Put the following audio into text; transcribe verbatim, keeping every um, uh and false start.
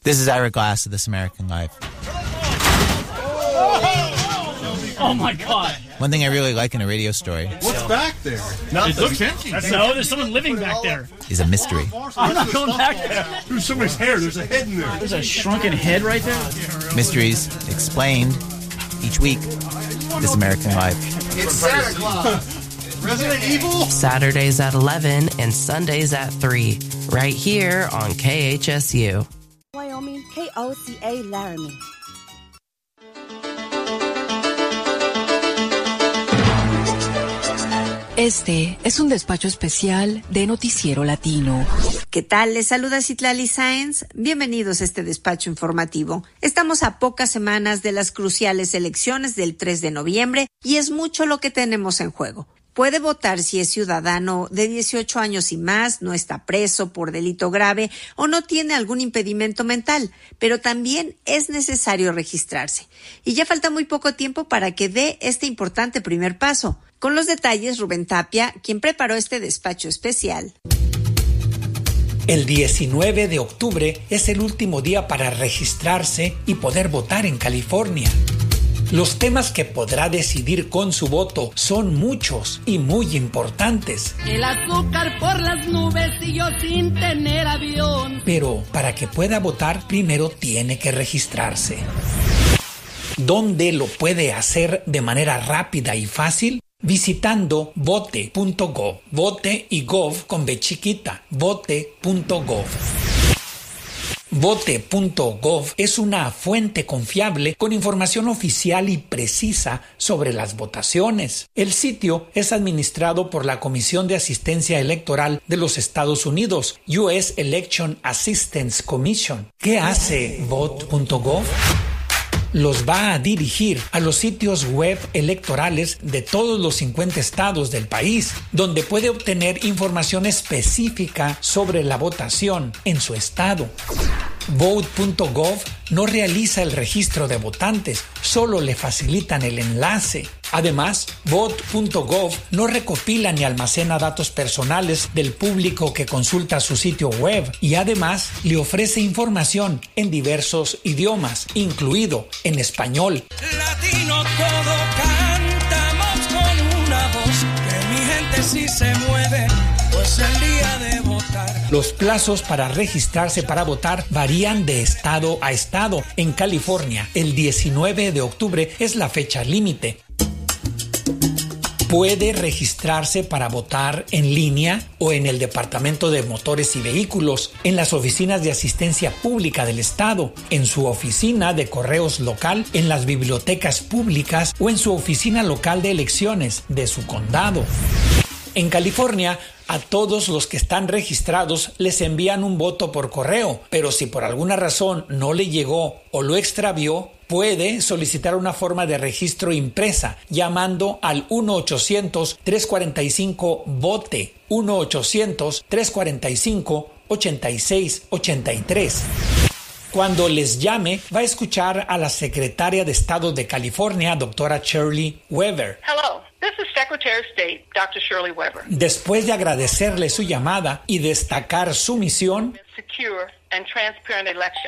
This is Ira Glass of This American Life. Oh my God. One thing I really like in a radio story. What's back there? Nothing. It looks empty. No, there's someone living back there. Is a mystery. I'm not going back there. There's somebody's hair. There's a head in there. There's a shrunken head right there. Mysteries explained each week. This American Life. It's Santa Claus. Resident Evil. Saturdays at eleven and Sundays at three. Right here on K H S U. Wyoming, K O C A Laramie. Este es un despacho especial de Noticiero Latino. ¿Qué tal? Les saluda Citlali Sáenz. Bienvenidos a este despacho informativo. Estamos a pocas semanas de las cruciales elecciones del tres de noviembre y es mucho lo que tenemos en juego. Puede votar si es ciudadano de dieciocho años y más, no está preso por delito grave o no tiene algún impedimento mental, pero también es necesario registrarse. Y ya falta muy poco tiempo para que dé este importante primer paso. Con los detalles, Rubén Tapia, quien preparó este despacho especial. El diecinueve de octubre es el último día para registrarse y poder votar en California. Los temas que podrá decidir con su voto son muchos y muy importantes. El azúcar por las nubes y yo sin tener avión. Pero para que pueda votar, primero tiene que registrarse. ¿Dónde lo puede hacer de manera rápida y fácil? Visitando vote punto gov. Vote y gov con B chiquita. vote punto gov. vote punto gov es una fuente confiable con información oficial y precisa sobre las votaciones. El sitio es administrado por la Comisión de Asistencia Electoral de los Estados Unidos, U S Election Assistance Commission. ¿Qué hace vote punto gov? Los va a dirigir a los sitios web electorales de todos los cincuenta estados del país, donde puede obtener información específica sobre la votación en su estado. vote punto gov no realiza el registro de votantes, solo le facilitan el enlace. Además, vote punto gov no recopila ni almacena datos personales del público que consulta su sitio web y además le ofrece información en diversos idiomas, incluido en español. Latino todo cantamos con una voz, que mi gente sí se mueve, pues el día de votar. Los plazos para registrarse para votar varían de estado a estado. En California, el diecinueve de octubre es la fecha límite. Puede registrarse para votar en línea o en el Departamento de Motores y Vehículos, en las oficinas de asistencia pública del estado, en su oficina de correos local, en las bibliotecas públicas o en su oficina local de elecciones de su condado. En California, a todos los que están registrados les envían un voto por correo, pero si por alguna razón no le llegó o lo extravió, puede solicitar una forma de registro impresa llamando al uno ochocientos, tres cuarenta y cinco, vote, uno ochocientos, tres cuarenta y cinco, ochenta y seis ochenta y tres. Cuando les llame, va a escuchar a la secretaria de Estado de California, doctora Shirley Weber. Hello, this is Secretary of State, doctor Shirley Weber. Después de agradecerle su llamada y destacar su misión, secure and transparent election.